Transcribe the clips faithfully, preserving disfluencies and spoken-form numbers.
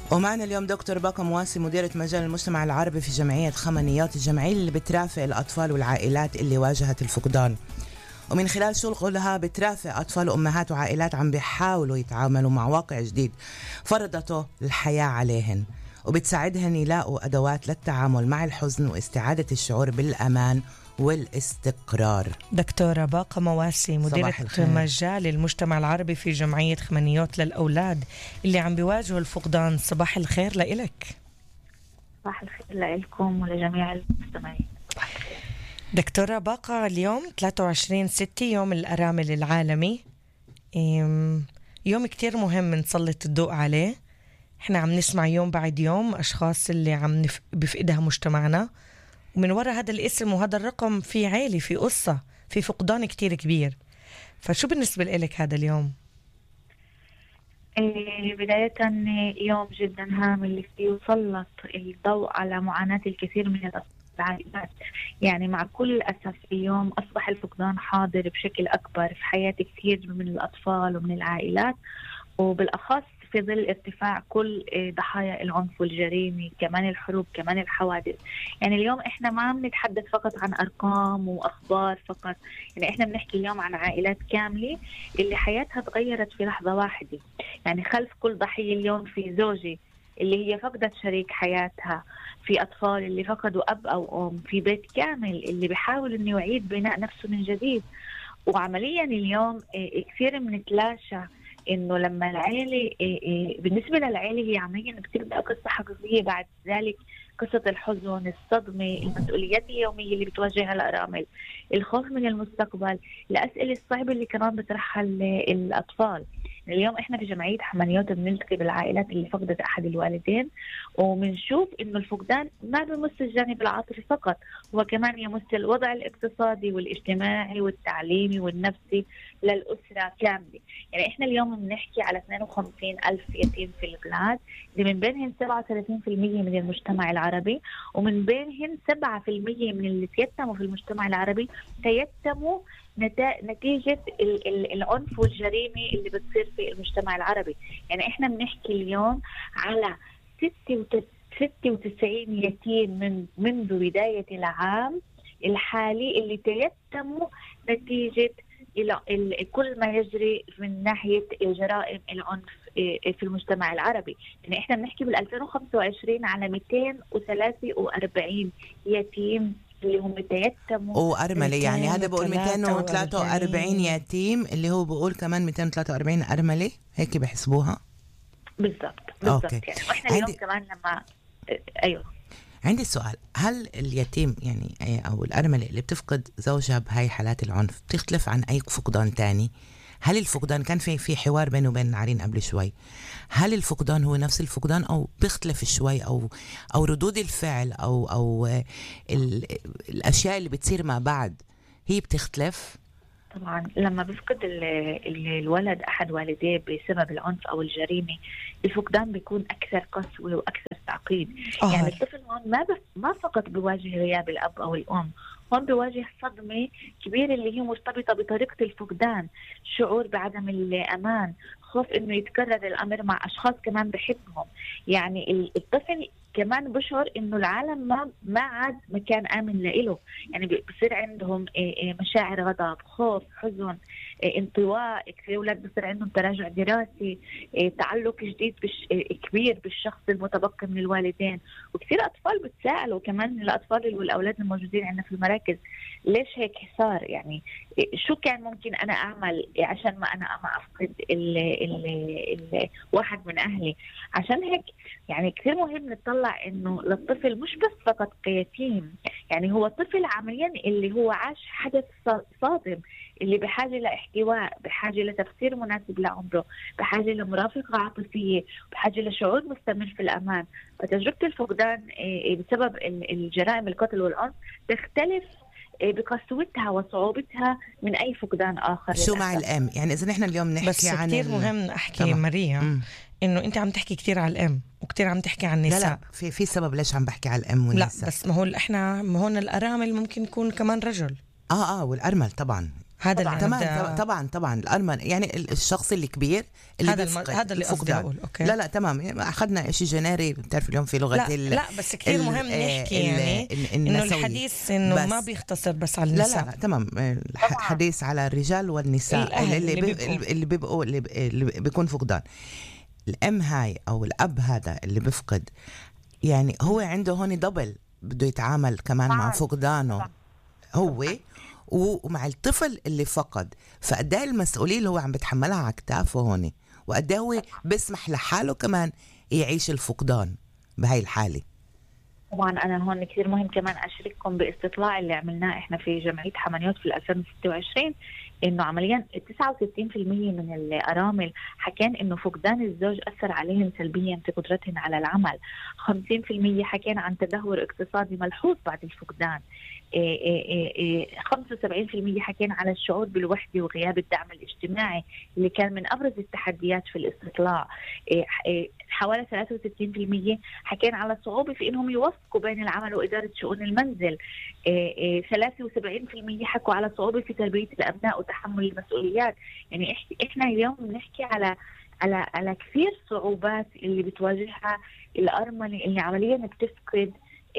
ومعنا اليوم دكتور باقة مواسي، مديرة مجال المجتمع العربي في جمعية خمنيات، الجمعية اللي بترافق الأطفال والعائلات اللي واجهت الفقدان، ومن خلال شغلها بترافق أطفال وأمهات وعائلات عم بيحاولوا يتعاملوا مع واقع جديد فرضته الحياة عليهن، وبتساعدهن يلاقوا أدوات للتعامل مع الحزن واستعادة الشعور بالأمان والاستقرار. دكتورة باقة مواسي، مديرة مجال المجتمع العربي في جمعية خمنيات للأولاد اللي عم بيواجهوا الفقدان، صباح الخير لإلك. صباح الخير لكم ولجميع المستمعين. دكتورة باقة، اليوم ثلاثة وعشرين ستة يوم الأرامل العالمي، يوم كتير مهم نسلط الضوء عليه. احنا عم نسمع يوم بعد يوم أشخاص اللي عم بفقدها مجتمعنا، ومن وراء هذا الاسم وهذا الرقم في عائلة، في قصة، في فقدان كتير كبير. فشو بالنسبة لك هذا اليوم؟ بداية يوم جدا هام اللي فيه يسلط الضوء على معاناة الكثير من العائلات. يعني مع كل الأسف اليوم أصبح الفقدان حاضر بشكل أكبر في حياة كثير من الأطفال ومن العائلات، وبالأخص في ظل ارتفاع كل ضحايا العنف والجريمة، كمان الحروب، كمان الحوادث. يعني اليوم احنا ما عم نتحدث فقط عن أرقام وأخبار فقط، يعني احنا بنحكي اليوم عن عائلات كاملة اللي حياتها تغيرت في لحظة واحدة. يعني خلف كل ضحية اليوم في زوجة اللي هي فقدت شريك حياتها، في أطفال اللي فقدوا أب أو أم، في بيت كامل اللي بيحاول إنه يعيد بناء نفسه من جديد. وعمليا اليوم كثير بنتلاشى إنه لما العائلة بالنسبة للعائلة هي عمليا بتبدأ قصة حقيقية، بعد ذلك قصة الحزن، الصدمة، المسؤوليات اليومية اللي بتواجهها الأرامل، الخوف من المستقبل، الأسئلة الصعبة اللي كمان بترحها الأطفال. اليوم احنا في جمعية خمنيات بنلتقي بالعائلات اللي فقدت أحد الوالدين، وبنشوف إنه الفقدان ما بيمس الجانب العاطفي فقط، هو كمان يمس الوضع الاقتصادي والاجتماعي والتعليمي والنفسي للأسرة كاملة. يعني احنا اليوم بنحكي على اثنين وخمسين ألف يتيم في البلاد، اللي من بينهم سبعة وثلاثين بالمئة من المجتمع العربي، ومن بينهم سبعة بالمئة من اللي تيتموا في المجتمع العربي تيتموا نتيجة العنف والجريمة اللي بتصير في المجتمع العربي. يعني احنا بنحكي اليوم على ستة وتسعين يتيم من منذ بداية العام الحالي اللي تيتموا نتيجة كل ما يجري من ناحية جرائم العنف في المجتمع العربي. يعني احنا بنحكي بالألفين وخمسة وعشرين على مئتين وثلاثة وأربعين يتيم اللي هم تيتموا وأرملة. يعني هذا بقول مئتين وثلاثة وأربعين يتيم، اللي هو بقول كمان مئتين وثلاثة وأربعين أرملة، هيك بحسبوها بالضبط بالضبط. يعني واحنا اليوم كمان لما ايوه عندي سؤال، هل اليتيم يعني او الأرملة اللي بتفقد زوجها بهاي حالات العنف بتختلف عن اي فقدان تاني؟ هل الفقدان كان في في حوار بينه وبين نعرين قبل شوي، هل الفقدان هو نفس الفقدان او بيختلف شوي، او او ردود الفعل او او ال الاشياء اللي بتصير ما بعد هي بتختلف؟ طبعا لما بيفقد الولد احد والديه بسبب العنف او الجريمه، الفقدان بيكون اكثر قسوه واكثر تعقيد. أوه. يعني الطفل هون ما ما فقط بيواجه غياب الاب او الام، هون بيواجه صدمه كبيره اللي هي مرتبطه بطريقه الفقدان، شعور بعدم الامان، خوف انه يتكرر الامر مع اشخاص كمان بحبهم. يعني الطفل كمان بشعر انه العالم ما ما عاد مكان امن له. يعني بصير عندهم مشاعر غضب، خوف، حزن، انطواء. كثير اولاد بصير عندهم تراجع دراسي، تعلق جديد بش كبير بالشخص المتبقي من الوالدين. وكثير اطفال بتساءلوا كمان، الاطفال والاولاد الموجودين عندنا في المراكز، ليش هيك صار؟ يعني شو كان ممكن انا اعمل عشان ما انا ما افقد ال ال ال واحد من اهلي؟ عشان هيك يعني كثير مهم نطلع انه للطفل مش بس فقط كيتيم، يعني هو طفل عمليا اللي هو عاش حدث صادم، اللي بحاجة لاحتواء، بحاجة لتفسير مناسب لعمره، بحاجة لمرافقة عاطفية، بحاجة لشعور مستمر في الأمان. فتجربة الفقدان بسبب الجرائم القتل والعنف تختلف بقسوتها وصعوبتها من أي فقدان آخر. شو مع الأم؟ يعني إذا نحن اليوم نحكي بس عن كتير مهم أحكي طبعا. مريم، إنه أنت عم تحكي كتير على الأم وكتير عم تحكي عن النساء. لا لا، في في سبب ليش عم بحكي على الأم والنساء. لا بس ما هو إحنا ما هون الأرامل ممكن يكون كمان رجل. آه آه والأرمل طبعا هذا طبعا اللي تمام طبعا طبعا الأرمن يعني الشخص الكبير اللي هذا الم... هذا اللي قصدي اقول. اوكي لا لا تمام، اخذنا شيء جنري، بتعرف اليوم في لغه لا, ال... لا بس كثير مهم نحكي يعني انه الحديث انه ما بيختصر بس على النساء. لا لا, لا تمام، الحديث على الرجال والنساء اللي اللي, بي... اللي بيبقوا اللي, بي... اللي بيكون فقدان. الام هاي او الاب هذا اللي بيفقد، يعني هو عنده هون دبل، بده يتعامل كمان مع فقدانه هو ومع الطفل اللي فقد. فقديه المسؤولية اللي هو عم بتحملها على كتافه هون، وقديه هو بسمح لحاله كمان يعيش الفقدان بهاي الحالة. طبعا أنا هون كثير مهم كمان أشارككم باستطلاع اللي عملناه إحنا في جمعية حمانيوت في ألفين وستة وعشرين، إنه عمليا تسعة وستين بالمئة من الأرامل حكين إنه فقدان الزوج أثر عليهم سلبيا في قدرتهم على العمل. خمسين بالمئة حكين عن تدهور اقتصادي ملحوظ بعد الفقدان. إيه إيه إيه خمسة وسبعين بالمئة حكينا على الشعور بالوحدة وغياب الدعم الاجتماعي اللي كان من أبرز التحديات في الاستطلاع. إيه إيه حوالي ثلاثة وستين بالمئة حكينا على الصعوبة في إنهم يوفقوا بين العمل وإدارة شؤون المنزل. إيه إيه ثلاثة وسبعين بالمئة حكوا على صعوبة في تربية الأبناء وتحمل المسؤوليات. يعني إحنا اليوم بنحكي على على على كثير صعوبات اللي بتواجهها الأرملة اللي عمليا بتفقد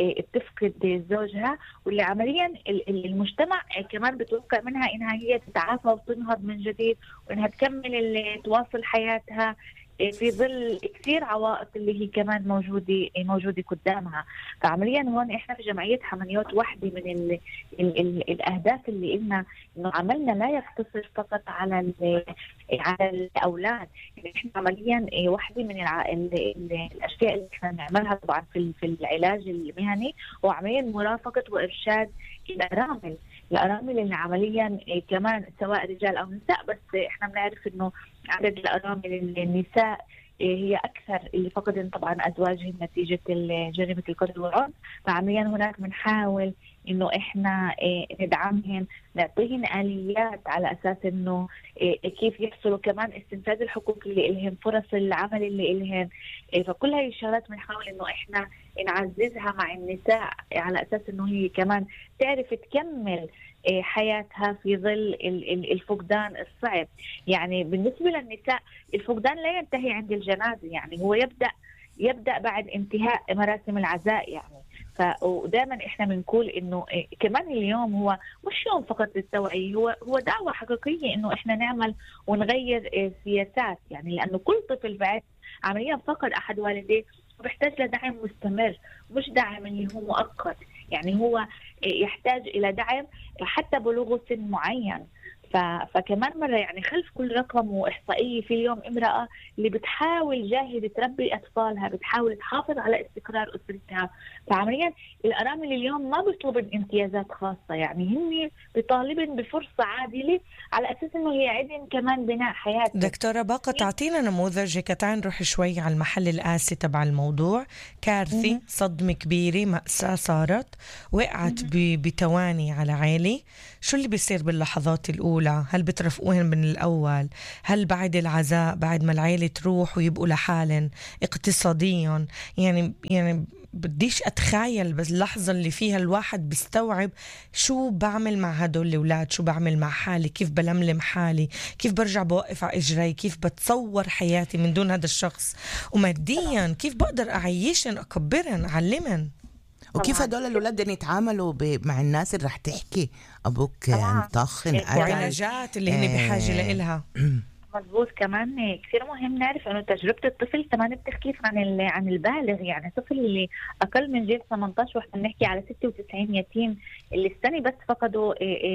بتفقد زوجها، واللي عمليا المجتمع كمان بتوقع منها انها هي تتعافى وتنهض من جديد، وانها تكمل تواصل حياتها في ظل كثير عوائق اللي هي كمان موجوده موجوده قدامها. فعمليا هون احنا في جمعيه حمانيوت واحده من ال ال ال الاهداف اللي لنا انه عملنا لا يقتصر فقط على على الاولاد. يعني احنا عمليا واحده من الع... ال ال الاشياء اللي احنا بنعملها طبعا في في العلاج المهني وعمليا مرافقه وارشاد الارامل الارامل اللي عمليا كمان سواء رجال او نساء، بس احنا بنعرف انه عدد الارامل النساء هي اكثر اللي فقدن طبعا ازواجهم نتيجه جريمه القتل والعنف. فعمليا هناك بنحاول انه احنا ندعمهم، نعطيهم اليات على اساس انه كيف يحصلوا كمان استنفاذ الحقوق اللي لهم، فرص العمل اللي لهم. فكل هاي الشغلات بنحاول انه احنا نعززها مع النساء على اساس انه هي كمان تعرف تكمل حياتها في ظل الفقدان الصعب. يعني بالنسبة للنساء الفقدان لا ينتهي عند الجنازة، يعني هو يبدأ يبدأ بعد انتهاء مراسم العزاء. يعني فدائما احنا بنقول انه كمان اليوم هو مش يوم فقط للتوعية، هو هو دعوة حقيقية انه احنا نعمل ونغير سياسات. يعني لانه كل طفل بعد عمليا فقد احد والديه وبيحتاج لدعم مستمر، مش دعم اللي هو مؤقت. يعني هو يحتاج إلى دعم حتى بلوغ سن معين. فكمان مرة يعني خلف كل رقم وإحصائية في اليوم امرأة اللي بتحاول جاهدة تربي أطفالها، بتحاول تحافظ على استقرار أسرتها. فعمليا الأرامل اليوم ما بيطلبن امتيازات خاصة، يعني هن بيطالبن بفرصة عادلة على أساس إنه يعيدن كمان بناء حياتهم. دكتورة باقة تعطينا نموذج، تعال نروح شوي على المحل القاسي تبع الموضوع. كارثة، صدمة كبيرة، مأساة صارت، وقعت بتواني على عائلة. شو اللي بيصير باللحظات الأولى؟ هل بترفقوهن من الأول؟ هل بعد العزاء بعد ما العائلة تروح ويبقوا لحالن اقتصاديا؟ يعني يعني بديش أتخيل بس اللحظة اللي فيها الواحد بيستوعب شو بعمل مع هدول الأولاد، شو بعمل مع حالي، كيف بلملم حالي، كيف برجع بوقف على إجري، كيف بتصور حياتي من دون هذا الشخص، وماديا كيف بقدر أعيشن، أكبرن، أعلمن، وكيف هدول الأولاد بدهم يتعاملوا مع الناس اللي رح تحكي أبوك طخن وعلاجات اللي هن بحاجة لإلها. مضبوط. كمان كثير مهم نعرف انه تجربه الطفل كمان بتختلف عن عن البالغ. يعني الطفل اللي اقل من جيل ثمانية عشر، واحنا بنحكي على ستة وتسعين يتيم اللي السنه بس فقدوا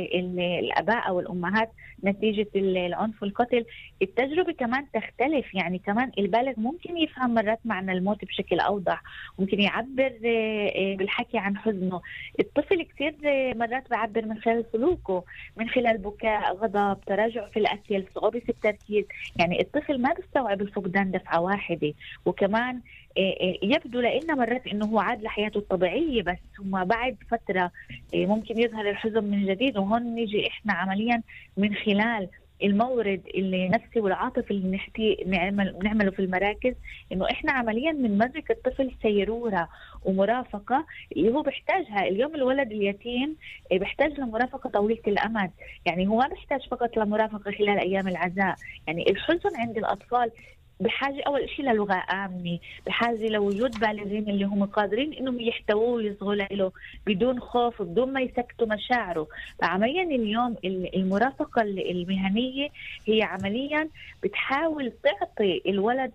الاباء او الامهات نتيجه العنف والقتل، التجربه كمان تختلف. يعني كمان البالغ ممكن يفهم مرات معنى الموت بشكل اوضح، ممكن يعبر بالحكي عن حزنه. الطفل كثير مرات بيعبر من خلال سلوكه، من خلال بكاء، غضب، تراجع في الاكل، صعوبه في التركيز. يعني الطفل ما بيستوعب الفقدان دفعة واحدة. وكمان يبدو لنا مرات انه هو عاد لحياته الطبيعية، بس ثم بعد فترة ممكن يظهر الحزن من جديد. وهون نيجي احنا عمليا من خلال المورد اللي نفسي والعاطفي اللي نحكي نعمل نعمله في المراكز، انه احنا عمليا بنمرك الطفل سيروره ومرافقه اللي هو بيحتاجها. اليوم الولد اليتيم بيحتاج لمرافقه طويله الامد، يعني هو ما بيحتاج فقط لمرافقه خلال ايام العزاء. يعني الحزن عند الاطفال بحاجة أول شيء للغة آمنة، بحاجة لوجود بالغين اللي هم قادرين إنهم يحتووه ويصغوا له بدون خوف بدون ما يسكتوا مشاعره. فعمليا اليوم المرافقة المهنية هي عمليا بتحاول تعطي الولد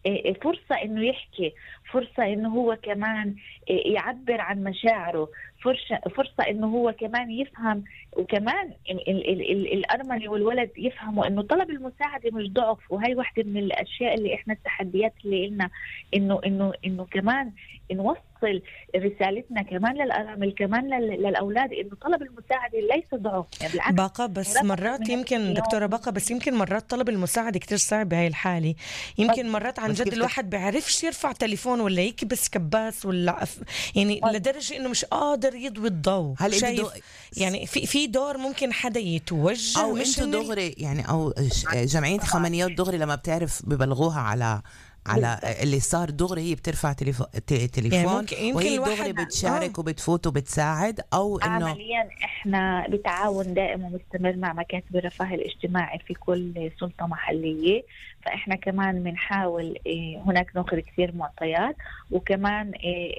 فرصة إنه يحكي، فرصة إنه هو كمان يعبر عن مشاعره، فرصة فرصة إنه هو كمان يفهم، وكمان ال ال ال ال الأرملة والولد يفهموا إنه طلب المساعدة مش ضعف. وهي واحدة من الأشياء اللي إحنا التحديات اللي قلنا إنه إنه إنه كمان نوصل رسالتنا كمان للأرامل كمان للأولاد إنه طلب المساعدة ليس ضعف، يعني بالعكس. باقة بس مرات يمكن دكتورة باقة بس يمكن مرات طلب المساعدة كتير صعب بهاي الحالة. يمكن مرات عن جد الواحد بيعرفش يرفع تليفون ولا يكبس كباس ولا يعني لدرجة إنه مش قادر يضوي الضوء. هل شايف دو... يعني في في دور ممكن حدا يتوجه أو أنتوا دغري يعني أو جمعية خمنيات دغري لما بتعرف ببلغوها على على اللي صار دغري هي بترفع تليفون, تليفون يعني وهي دغري بتشارك آه. وبتفوت وبتساعد. أو إنه عمليا إحنا بتعاون دائم ومستمر مع مكاتب الرفاه الاجتماعي في كل سلطة محلية، فإحنا كمان بنحاول هناك نخرج كثير معطيات، وكمان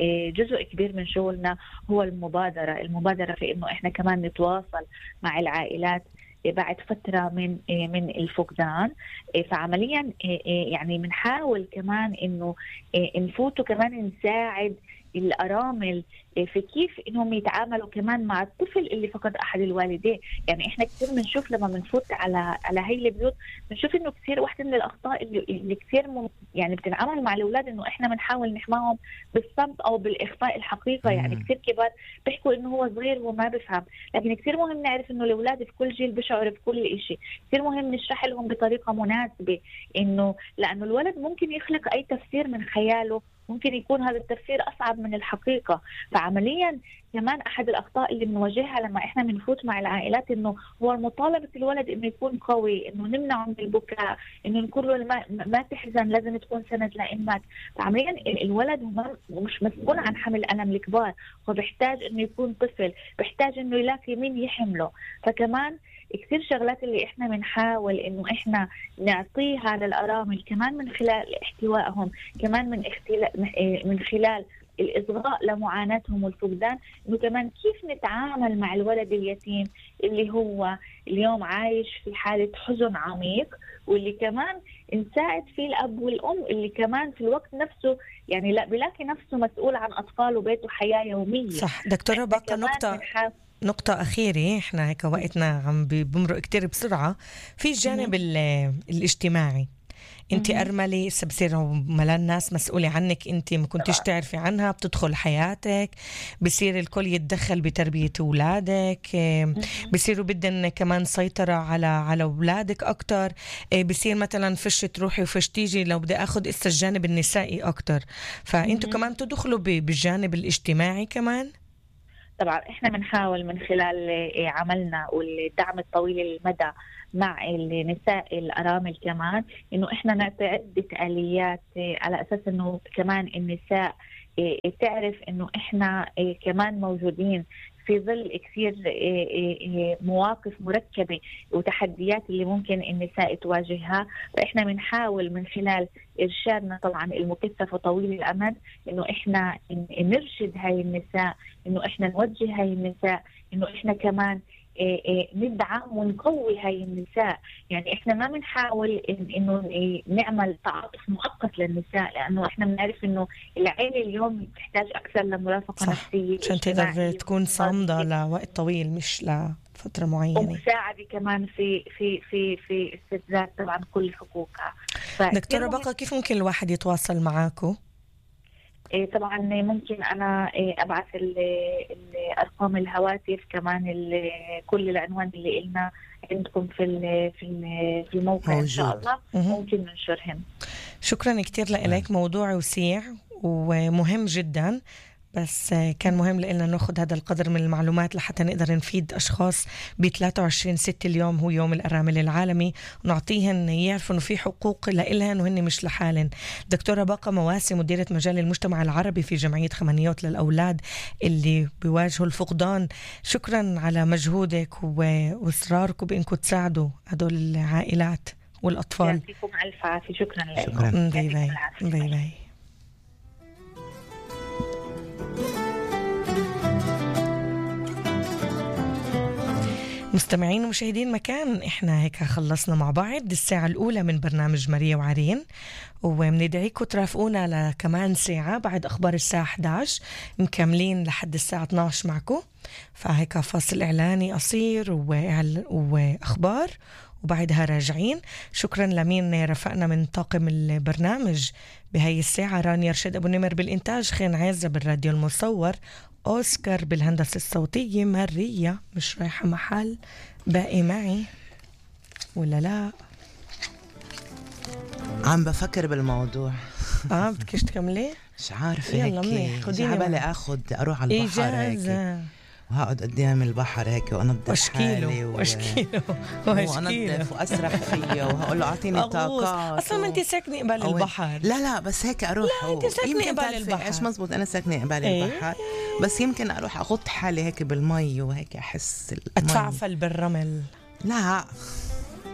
جزء كبير من شغلنا هو المبادرة المبادرة في إنه إحنا كمان نتواصل مع العائلات بعد فترة من من الفقدان. فعمليا يعني بنحاول كمان إنه نفوتوا كمان نساعد الأرامل في كيف إنهم يتعاملوا كمان مع الطفل اللي فقد أحد الوالدين. يعني إحنا كثير بنشوف لما بنفوت على على هاي البيوت بنشوف إنه كثير واحدة من الأخطاء اللي, اللي كثير يعني بتنعمل مع الأولاد إنه إحنا بنحاول نحماهم بالصمت أو بالإخفاء الحقيقة. يعني كثير كبار بيحكوا إنه هو صغير وما بفهم، لكن كثير مهم نعرف إنه الأولاد في كل جيل بيشعر بكل إشي. كثير مهم نشرح لهم بطريقة مناسبة، إنه لأنه الولد ممكن يخلق أي تفسير من خياله، ممكن يكون هذا التفسير أصعب من الحقيقة. فعمليا كمان أحد الأخطاء اللي بنواجهها لما إحنا بنفوت مع العائلات إنه هو مطالبة الولد إنه يكون قوي، إنه نمنعه من البكاء، إنه نقول له ما, ما تحزن لازم تكون سند لإمك. فعمليا الولد هو مش مسؤول عن حمل ألم الكبار، هو بيحتاج إنه يكون طفل، بيحتاج إنه يلاقي مين يحمله. فكمان كثير شغلات اللي إحنا بنحاول إنه إحنا نعطيها للأرامل كمان من خلال احتوائهم، كمان من من خلال الإصغاء لمعاناتهم والفقدان، إنه كمان كيف نتعامل مع الولد اليتيم اللي هو اليوم عايش في حالة حزن عميق، واللي كمان نساعد فيه الأب والأم اللي كمان في الوقت نفسه يعني لا بلاقي نفسه مسؤول عن أطفاله وبيته حياة يومية. صح دكتورة باقة، نقطة نقطة أخيرة، إحنا هيك وقتنا عم بمرق كتير بسرعة. في الجانب الاجتماعي، انت أرملة بصير ملان ناس مسؤولة عنك، انت ما كنتش تعرفي عنها، بتدخل حياتك، بصير الكل يتدخل بتربية أولادك، بصيروا بدن كمان سيطرة على على أولادك أكتر، بصير مثلا فش تروحي وفش تيجي لو بدي أخذ إسا الجانب النسائي أكتر. فأنتوا كمان تدخلوا بالجانب الاجتماعي كمان. طبعا احنا بنحاول من خلال عملنا والدعم الطويل المدى مع النساء الأرامل كمان إنه إحنا نعطي عدة آليات على أساس إنه كمان النساء تعرف إنه إحنا كمان موجودين في ظل كثير مواقف مركبة وتحديات اللي ممكن النساء تواجهها. فإحنا بنحاول من خلال إرشادنا طبعا المكثف وطويل الأمد إنه إحنا نرشد هاي النساء، إنه إحنا نوجه هاي النساء، إنه إحنا كمان ندعم ونقوي هاي النساء. يعني إحنا ما بنحاول إنه نعمل تعاطف مؤقت للنساء، لأنه إحنا بنعرف إنه العائلة اليوم تحتاج أكثر لمرافقة نفسية عشان تقدر تكون صامدة لوقت طويل مش لفترة معينة، ومساعدة كمان في في في في استفزاز طبعا كل حقوقها. دكتورة باقة، كيف ممكن الواحد يتواصل معاكو؟ طبعا ممكن أنا أبعث الأرقام الهواتف، كمان كل العنوان اللي قلنا عندكم في في في الموقع إن شاء الله ممكن ننشرهم. شكرا كتير لك، موضوع وسيع ومهم جدا، بس كان مهم لنا ناخذ هذا القدر من المعلومات لحتى نقدر نفيد أشخاص. ب ثلاثة وعشرين ستة اليوم هو يوم الأرامل العالمي، ونعطيهن يعرفوا إنه في حقوق لإلهن وهن مش لحالن. دكتورة باقة مواسي مديرة مجال المجتمع العربي في جمعية خمنيات للأولاد اللي بيواجهوا الفقدان، شكرا على مجهودك وإصراركم بإنكم تساعدوا هدول العائلات والأطفال. يعطيكم ألف عافية. شكرا لكم. شكرا. باي باي باي باي. مستمعين ومشاهدين مكان، احنا هيك خلصنا مع بعض الساعة الأولى من برنامج ماريا وعرين، ومندعيكم ترافقونا لكمان ساعة بعد أخبار الساعة إحدى عشر، مكملين لحد الساعة اثني عشر معكم. فهيك فاصل إعلاني قصير وأخبار وبعدها راجعين. شكرا لمين رفقنا من طاقم البرنامج بهاي الساعة: رانيا رشيد أبو نمر بالإنتاج، خين عزة بالراديو المصور، أوسكار بالهندسة الصوتية، ماريا مش رايحة محل، باقي معي ولا لا؟ عم بفكر بالموضوع. اه بدكش تكملي؟ مش عارفة يلا هيك منيح، خديني جعبالي معك. اخد اروح على البحر إجازة هيك وهقعد قدام البحر هيك وانضف حالي وش كيلو وانضف واسرح فيه وهقول له اعطيني طاقات. اصلا ما انت ساكنه قبال البحر. لا لا بس هيك اروح. لا انت ساكنه قبال البحر. ايش مزبوط، انا ساكنه قبال ايه؟ البحر، بس يمكن اروح اغط حالي هيك بالمي وهيك احس المي. اتفعفل بالرمل. لا